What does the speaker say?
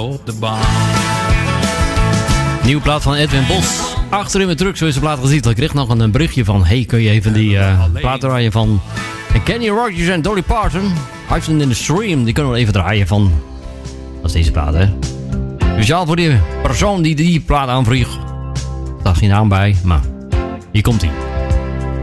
op de baan. Nieuwe plaat van Edwin Bos. Achterin weer terug, zo is de plaat gezien. Ik kreeg nog een berichtje van... Hey, kun je even die plaat draaien van... Kenny Rogers en Dolly Parton. Iceland in the Stream. Die kunnen we even draaien van... Dat is deze plaat, hè. Speciaal voor die persoon die plaat aanvriegt. Er staat geen naam bij, maar... Hier komt hij.